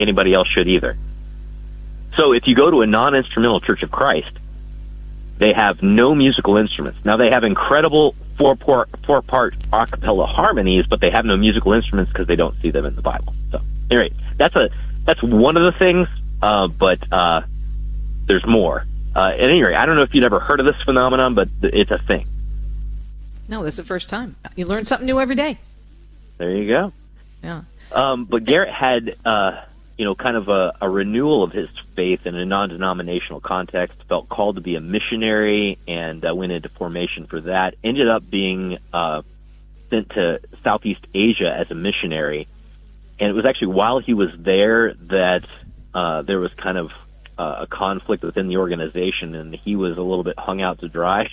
anybody else should either. So if you go to a non-instrumental Church of Christ, they have no musical instruments. Now, they have incredible four-part a cappella harmonies, but they have no musical instruments because they don't see them in the Bible. So, anyway, that's one of the things, but there's more. At any rate, I don't know if you'd ever heard of this phenomenon, but it's a thing. No, this is the first time. You learn something new every day. There you go. Yeah. But Garrett had, kind of a renewal of his faith in a non-denominational context, felt called to be a missionary, and went into formation for that. Ended up being sent to Southeast Asia as a missionary. And it was actually while he was there that there was kind of a conflict within the organization, and he was a little bit hung out to dry.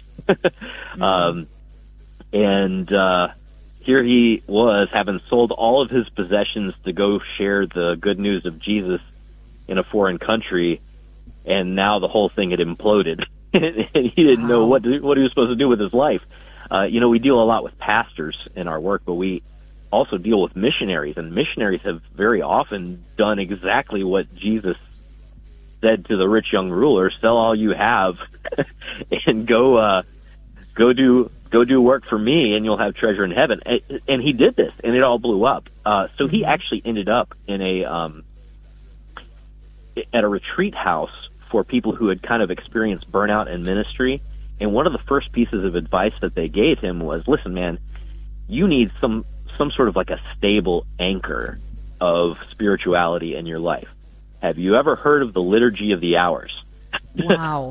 Here he was, having sold all of his possessions to go share the good news of Jesus in a foreign country, and now the whole thing had imploded, and he didn't know what he was supposed to do with his life. We deal a lot with pastors in our work, but we also deal with missionaries, and missionaries have very often done exactly what Jesus said to the rich young ruler: sell all you have and go do work for me, and you'll have treasure in heaven. And he did this, and it all blew up. So he actually ended up in at a retreat house for people who had kind of experienced burnout in ministry. And one of the first pieces of advice that they gave him was, listen, man, you need some sort of like a stable anchor of spirituality in your life. Have you ever heard of the Liturgy of the Hours? Wow.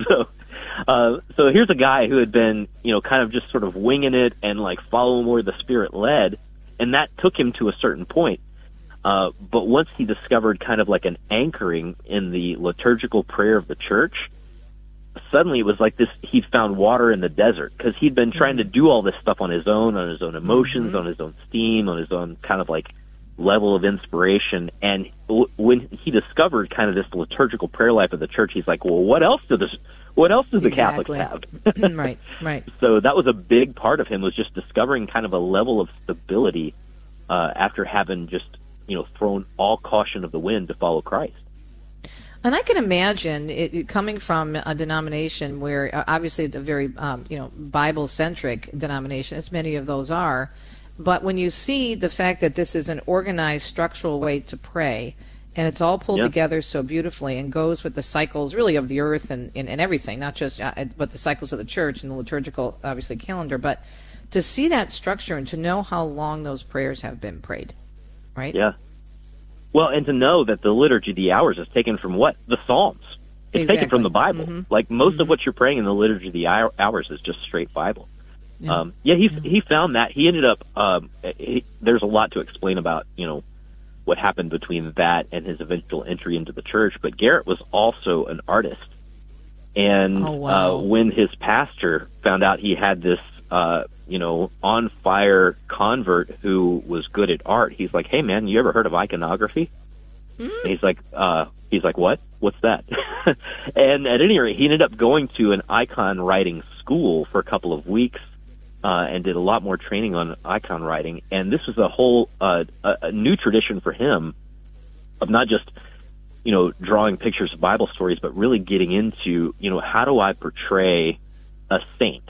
So here's a guy who had been, kind of just sort of winging it and like following where the Spirit led, and that took him to a certain point. But once he discovered kind of like an anchoring in the liturgical prayer of the church, suddenly it was like this, he'd found water in the desert, because he'd been trying to do all this stuff on his own emotions, on his own steam, on his own kind of like level of inspiration. And when he discovered kind of this liturgical prayer life of the church, he's like, well, what else do the Catholics have? Right. So that was a big part of him, was just discovering kind of a level of stability after having just, thrown all caution of the wind to follow Christ. And I can imagine it coming from a denomination where obviously it's a very, Bible-centric denomination, as many of those are. But when you see the fact that this is an organized, structural way to pray, and it's all pulled together so beautifully and goes with the cycles really of the earth and everything, not just but the cycles of the church and the liturgical, obviously, calendar. But to see that structure and to know how long those prayers have been prayed, right? Yeah. Well, and to know that the Liturgy of the Hours is taken from what? The Psalms. It's taken from the Bible. Mm-hmm. Like most of what you're praying in the Liturgy of the Hours is just straight Bible. Yeah. He found that. He ended up, there's a lot to explain about, what happened between that and his eventual entry into the church. But Garrett was also an artist. And when his pastor found out he had this, on fire convert who was good at art, he's like, hey man, you ever heard of iconography? And he's like, what? What's that? And at any rate, he ended up going to an icon writing school for a couple of weeks, and did a lot more training on icon writing. And this was a whole a new tradition for him of not just, drawing pictures of Bible stories, but really getting into, how do I portray a saint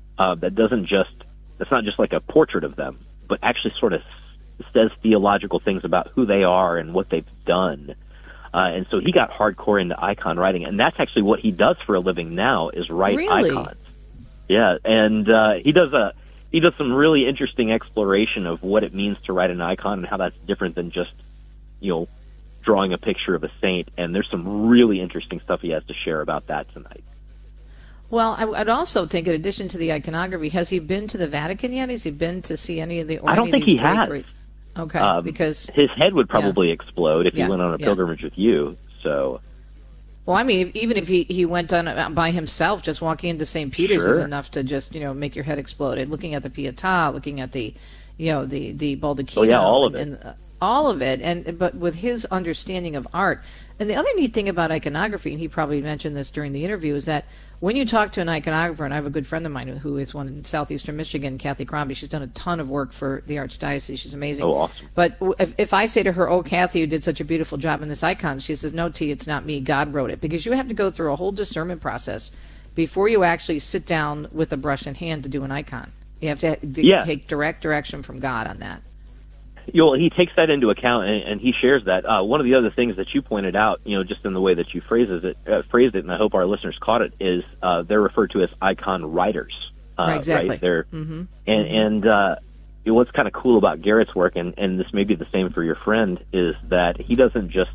that's not just like a portrait of them, but actually sort of says theological things about who they are and what they've done. And so he got hardcore into icon writing, and that's actually what he does for a living now, is write icons. Yeah, and he does some really interesting exploration of what it means to write an icon and how that's different than just, drawing a picture of a saint. And there's some really interesting stuff he has to share about that tonight. Well, I'd also think, in addition to the iconography, has he been to the Vatican yet? Has he been to see any of the? I don't think he has. Okay, because his head would probably explode if he went on a pilgrimage with you. So. Well, I mean, even if he went on by himself, just walking into St. Peter's is enough to just make your head explode. Looking at the Pietà, looking at the the Baldacchino. Oh yeah, all of it. all of it, but with his understanding of art. And the other neat thing about iconography, and he probably mentioned this during the interview, is that when you talk to an iconographer, and I have a good friend of mine who is one in southeastern Michigan, Kathy Crombie, she's done a ton of work for the Archdiocese. She's amazing. Oh, awesome. But if I say to her, oh, Kathy, you did such a beautiful job in this icon, she says, no, T, it's not me. God wrote it. Because you have to go through a whole discernment process before you actually sit down with a brush in hand to do an icon. You have to take direct direction from God on that. He takes that into account, and he shares that. One of the other things that you pointed out, just in the way that you phrased it, and I hope our listeners caught it, is they're referred to as icon writers. Exactly. Right? They're, and what's kind of cool about Garrett's work, and this may be the same for your friend, is that he doesn't just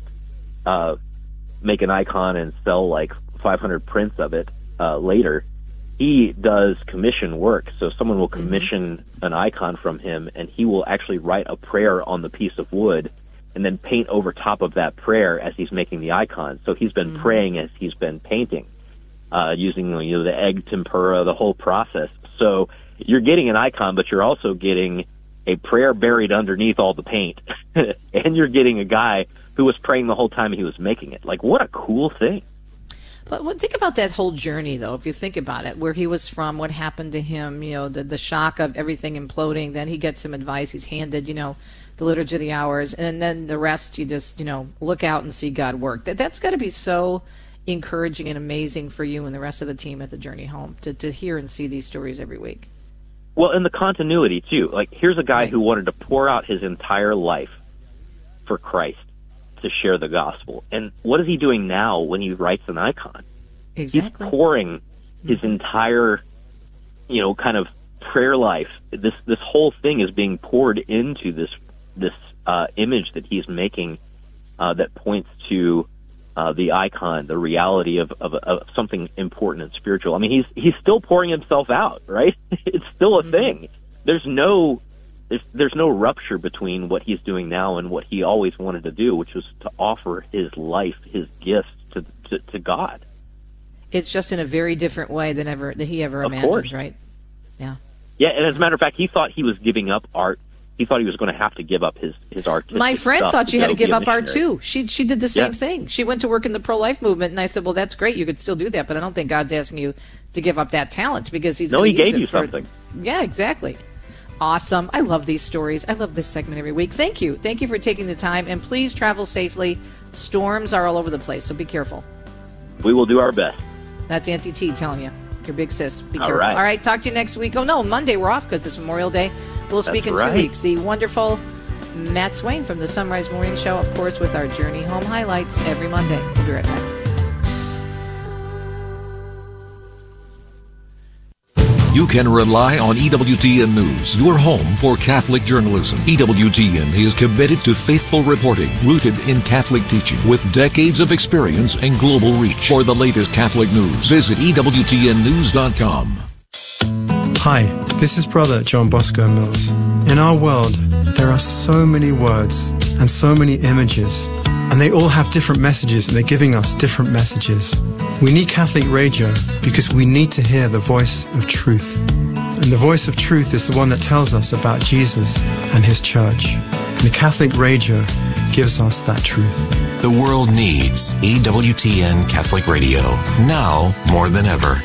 make an icon and sell like 500 prints of it later. He does commission work, so someone will commission an icon from him, and he will actually write a prayer on the piece of wood and then paint over top of that prayer as he's making the icon. So he's been praying as he's been painting, using the egg tempera, the whole process. So you're getting an icon, but you're also getting a prayer buried underneath all the paint, and you're getting a guy who was praying the whole time he was making it. Like, what a cool thing. But think about that whole journey, though, if you think about it, where he was from, what happened to him, the shock of everything imploding. Then he gets some advice. He's handed, the Liturgy of the Hours. And then the rest, you just, look out and see God work. That's got to be so encouraging and amazing for you and the rest of the team at the Journey Home to hear and see these stories every week. Well, and the continuity, too. Like, here's a guy who wanted to pour out his entire life for Christ, to share the gospel. And what is he doing now when he writes an icon? Exactly. He's pouring his entire, kind of prayer life. This whole thing is being poured into this image that he's making that points to the icon, the reality of something important and spiritual. I mean, he's still pouring himself out, right? It's still a thing. There's no rupture between what he's doing now and what he always wanted to do, which was to offer his life, his gifts to God. It's just in a very different way than he ever imagined, right? Yeah. Yeah, and as a matter of fact, he thought he was giving up art. He thought he was going to have to give up his art. My friend thought she had to give up art too. She did the same thing. She went to work in the pro-life movement, and I said, well, that's great. You could still do that, but I don't think God's asking you to give up that talent because he's going to use it. No, he gave you something. Yeah, exactly. Awesome. I love these stories. I love this segment every week. Thank you. Thank you for taking the time, and please travel safely. Storms are all over the place, so be careful. We will do our best. That's Auntie T telling you. Your big sis. Be careful. All right. Talk to you next week. Oh, no, Monday we're off because it's Memorial Day. We'll speak in 2 weeks. The wonderful Matt Swain from the Sunrise Morning Show, of course, with our Journey Home highlights every Monday. We'll be right back. You can rely on EWTN News, your home for Catholic journalism. EWTN is committed to faithful reporting, rooted in Catholic teaching, with decades of experience and global reach. For the latest Catholic news, visit EWTNnews.com. Hi, this is Brother John Bosco Mills. In our world, there are so many words and so many images, and they all have different messages, and they're giving us different messages. We need Catholic radio because we need to hear the voice of truth. And the voice of truth is the one that tells us about Jesus and his church. And the Catholic radio gives us that truth. The world needs EWTN Catholic Radio, now more than ever.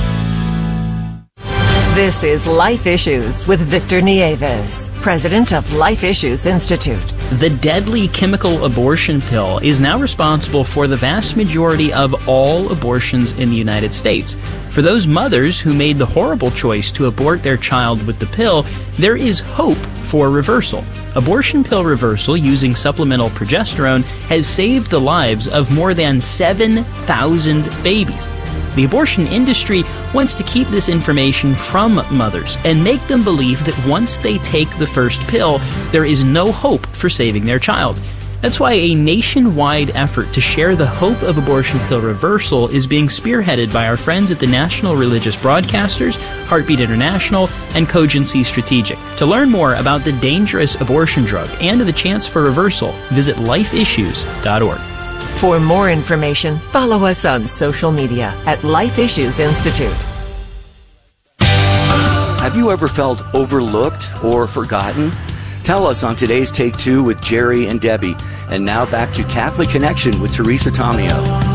This is Life Issues with Victor Nieves, president of Life Issues Institute. The deadly chemical abortion pill is now responsible for the vast majority of all abortions in the United States. For those mothers who made the horrible choice to abort their child with the pill, there is hope for reversal. Abortion pill reversal using supplemental progesterone has saved the lives of more than 7,000 babies. The abortion industry wants to keep this information from mothers and make them believe that once they take the first pill, there is no hope for saving their child. That's why a nationwide effort to share the hope of abortion pill reversal is being spearheaded by our friends at the National Religious Broadcasters, Heartbeat International, and Cogency Strategic. To learn more about the dangerous abortion drug and the chance for reversal, visit lifeissues.org. For more information, follow us on social media at Life Issues Institute. Have you ever felt overlooked or forgotten? Tell us on today's Take Two with Jerry and Debbie. And now back to Catholic Connection with Teresa Tomeo.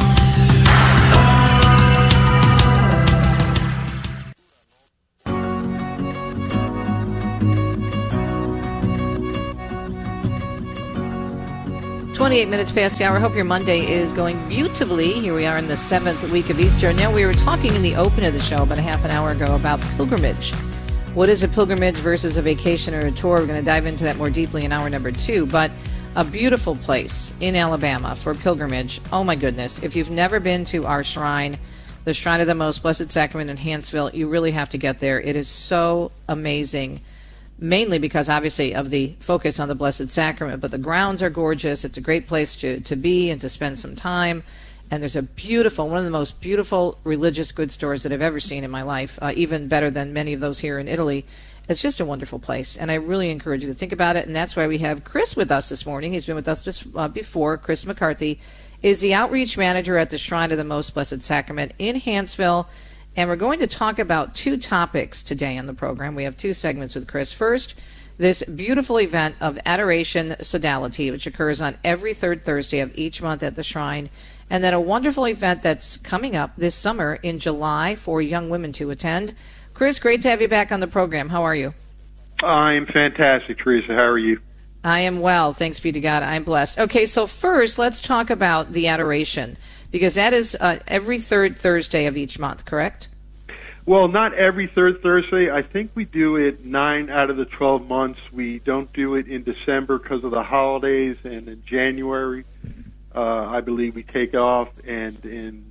28 minutes past the hour. Hope your Monday is going beautifully. Here we are in the 7th week of Easter. Now, we were talking in the open of the show about a half an hour ago about pilgrimage. What is a pilgrimage versus a vacation or a tour? We're going to dive into that more deeply in hour number 2. But a beautiful place in Alabama for pilgrimage. Oh, my goodness. If you've never been to our shrine, the Shrine of the Most Blessed Sacrament in Hanceville, you really have to get there. It is so amazing. Mainly because, obviously, of the focus on the Blessed Sacrament. But the grounds are gorgeous. It's a great place to be and to spend some time. And there's a beautiful, one of the most beautiful religious goods stores that I've ever seen in my life, even better than many of those here in Italy. It's just a wonderful place, and I really encourage you to think about it. And that's why we have Chris with us this morning. He's been with us before. Chris McCarthy is the outreach manager at the Shrine of the Most Blessed Sacrament in Hanceville. And we're going to talk about 2 topics today on the program. We have 2 segments with Chris. First, this beautiful event of Adoration Sodality, which occurs on every 3rd Thursday of each month at the Shrine. And then a wonderful event that's coming up this summer in July for young women to attend. Chris, great to have you back on the program. How are you? I'm fantastic, Teresa. How are you? I am well. Thanks be to God. I'm blessed. Okay, so first, let's talk about the Adoration, because that is every 3rd Thursday of each month, correct? Well, not every 3rd Thursday. I think we do it 9 out of the 12 months. We don't do it in December because of the holidays, and in January, I believe we take off, and in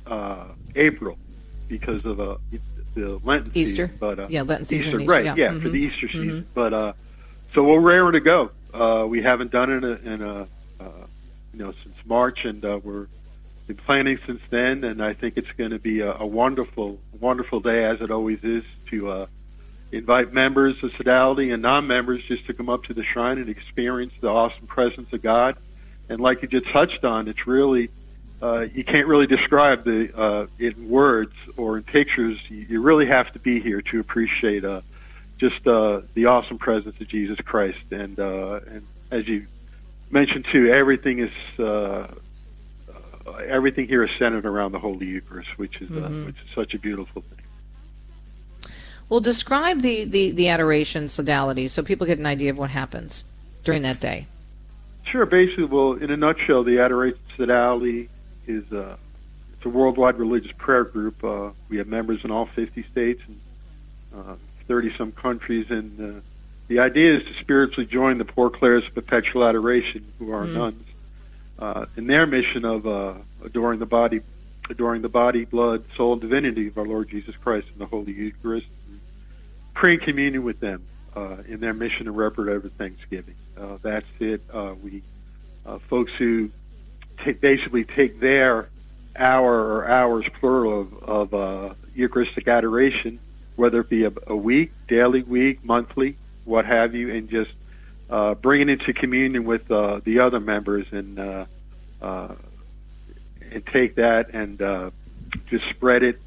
April because of the Lenten Easter. season. But, Lenten season. Easter, right, yeah, for the Easter season. But so we're raring to go. We haven't done it since March, and we're been planning since then, and I think it's going to be a wonderful, wonderful day, as it always is, to invite members of Sodality and non-members just to come up to the shrine and experience the awesome presence of God. And like you just touched on, it's really, you can't really describe it in words or in pictures. You really have to be here to appreciate just the awesome presence of Jesus Christ. And as you mentioned too, everything here is centered around the Holy Eucharist, which is such a beautiful thing. Well, describe the Adoration Sodality so people get an idea of what happens during that day. Sure. Basically, well, in a nutshell, the Adoration Sodality is it's a worldwide religious prayer group. We have members in all 50 states and 30-some countries, and the idea is to spiritually join the Poor Clares of Perpetual Adoration, who are nuns, in their mission of adoring the body, blood, soul, and divinity of our Lord Jesus Christ in the Holy Eucharist, and praying communion with them in their mission of reparative thanksgiving. That's it. We folks who basically take their hour or hours, plural, of Eucharistic adoration, whether it be a week, daily, week, monthly, what have you, and just bring it into communion with the other members, and take that and just spread it,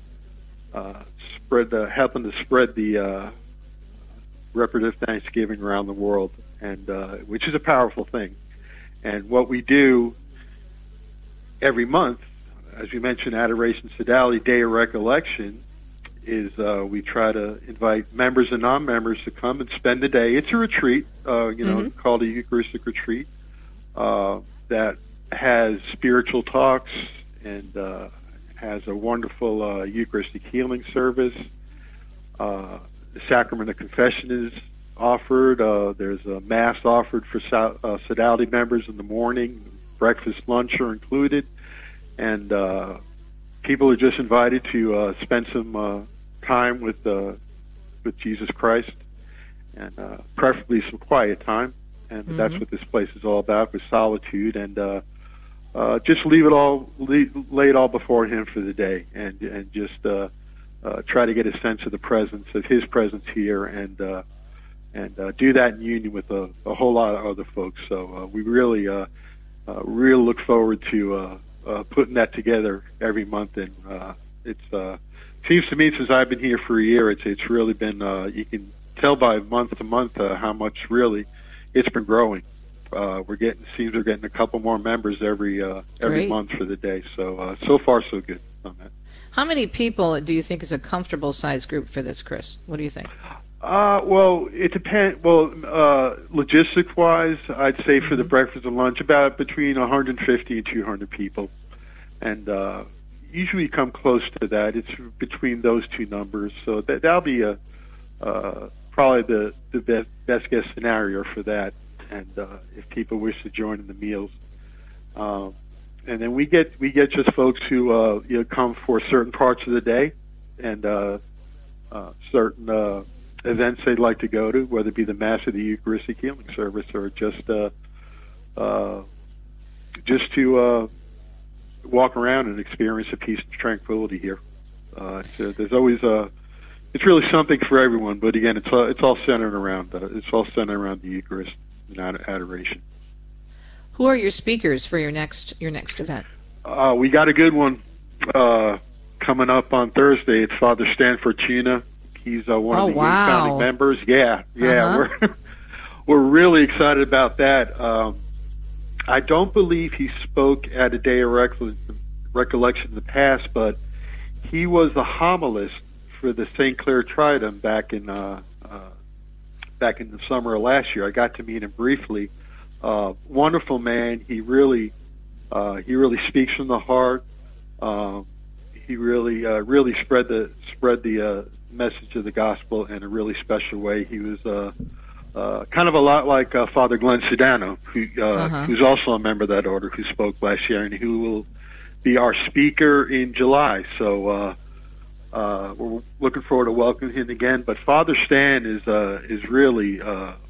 help them to spread the reparative thanksgiving around the world, and which is a powerful thing. And what we do every month, as we mentioned, Adoration Sodality, Day of Recollection, is we try to invite members and non-members to come and spend the day. It's a retreat, called a Eucharistic retreat, that has spiritual talks and has a wonderful Eucharistic healing service. The Sacrament of Confession is offered. There's a Mass offered for Sodality members in the morning. Breakfast, lunch are included. And people are just invited to spend some time with Jesus Christ, and preferably some quiet time. And that's what this place is all about, with solitude, and just lay it all before Him for the day, and just try to get a sense of the presence of His presence here, and do that in union with a whole lot of other folks. So we really look forward to putting that together every month, and it seems to me, since I've been here for a year, it's really been you can tell by month to month how much really it's been growing. We're getting a couple more members every month for the day. So far so good on that. How many people do you think is a comfortable size group for this, Chris? What do you think? Well, it depends. Well, logistic-wise, I'd say for the breakfast and lunch, about between 150 and 200 people, and usually come close to that. It's between those two numbers, so that'll be probably the best guess scenario for that. And if people wish to join in the meals, and then we get just folks who come for certain parts of the day and certain events they'd like to go to, whether it be the Mass or the Eucharistic Healing Service, or just to walk around and experience a peace and tranquility here. There's always it's really something for everyone, but again, it's all centered around the Eucharist and adoration. Who are your speakers for your next event? We got a good one coming up on Thursday. It's Father Stan Fortuna. He's one of the founding members. Yeah, we're really excited about that. I don't believe he spoke at a day of recollection in the past, but he was the homilist for the St. Clair Triduum back in the summer of last year. I got to meet him briefly. Wonderful man. He really speaks from the heart. He really spread the message of the gospel in a really special way. He was kind of a lot like Father Glenn Sedano, who's also a member of that order, who spoke last year, and who will be our speaker in July. So we're looking forward to welcoming him again. But Father Stan is really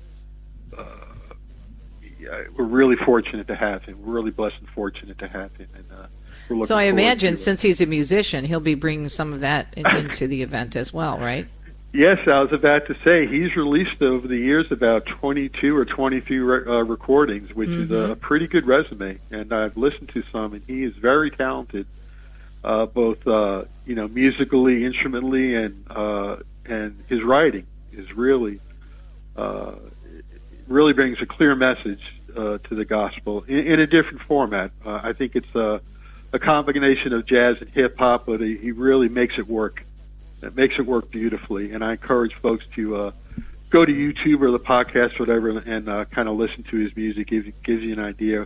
we're really fortunate to have him. We're really blessed and fortunate to have him. And we're looking so I imagine, to since he's a musician, he'll be bringing some of that into the event as well, right? Yes, I was about to say he's released over the years about 22 or 23 recordings, which is a pretty good resume. And I've listened to some, and he is very talented, both musically, instrumentally, and his writing is really brings a clear message to the gospel in a different format. I think it's a combination of jazz and hip hop, but he really makes it work. It makes it work beautifully, and I encourage folks to go to YouTube or the podcast, whatever, and kind of listen to his music. Gives you an idea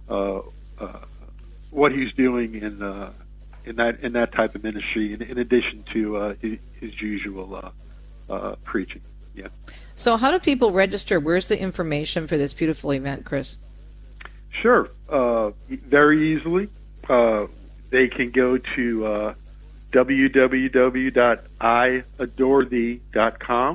what he's doing in that type of ministry, in addition to his usual preaching. Yeah. So, how do people register? Where's the information for this beautiful event, Chris? Sure, very easily. They can go to www.iadorethee.com,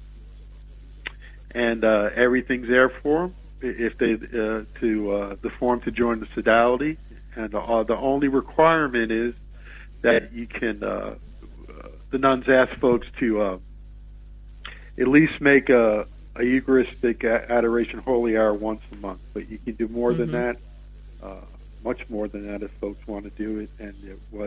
and everything's there for them. If they the form to join the sodality, and the only requirement is that you can. The nuns ask folks to at least make a Eucharistic adoration holy hour once a month, but you can do more than that. Much more than that if folks want to do it, and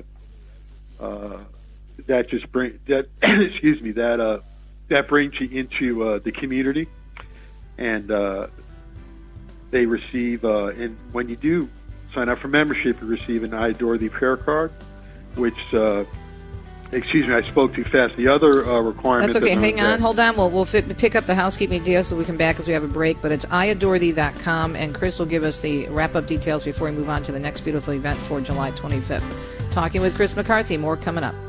that just brings that that brings you into the community, and they receive and when you do sign up for membership, you receive an I Adore Thee prayer card, which excuse me, I spoke too fast. The other requirement. That's okay. Hang on, hold on. We'll pick up the housekeeping deal so we can back as we have a break. But it's iadorethee.com, and Chris will give us the wrap-up details before we move on to the next beautiful event for July 25th. Talking with Chris McCarthy. More coming up.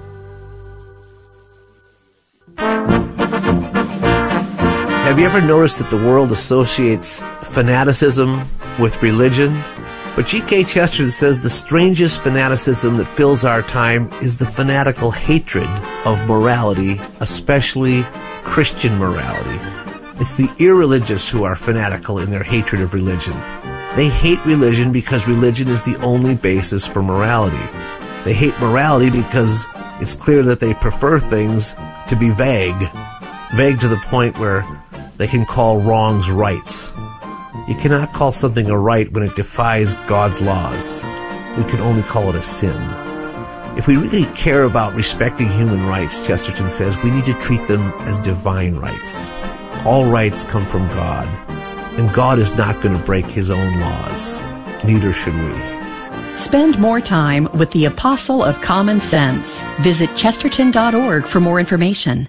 Have you ever noticed that the world associates fanaticism with religion? But G.K. Chesterton says the strangest fanaticism that fills our time is the fanatical hatred of morality, especially Christian morality. It's the irreligious who are fanatical in their hatred of religion. They hate religion because religion is the only basis for morality. They hate morality because it's clear that they prefer things to be vague to the point where they can call wrongs rights. You cannot call something a right when it defies God's laws. We can only call it a sin. If we really care about respecting human rights, Chesterton says, we need to treat them as divine rights. All rights come from God, and God is not going to break his own laws. Neither should we. Spend more time with the Apostle of Common Sense. Visit chesterton.org for more information.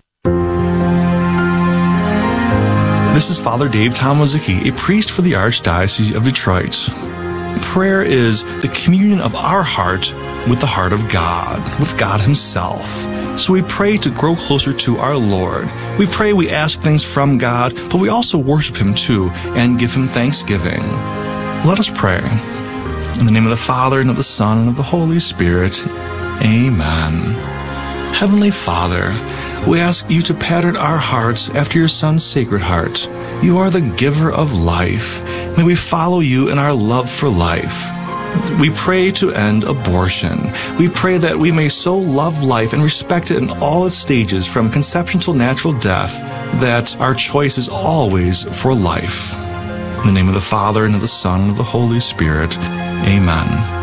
This is Father Dave Tomaszicki, a priest for the Archdiocese of Detroit. Prayer is the communion of our heart with the heart of God, with God himself. So we pray to grow closer to our Lord. We pray, we ask things from God, but we also worship him too and give him thanksgiving. Let us pray. In the name of the Father, and of the Son, and of the Holy Spirit. Amen. Heavenly Father, we ask you to pattern our hearts after your Son's sacred heart. You are the giver of life. May we follow you in our love for life. We pray to end abortion. We pray that we may so love life and respect it in all its stages, from conception till natural death, that our choice is always for life. In the name of the Father, and of the Son, and of the Holy Spirit. Amen.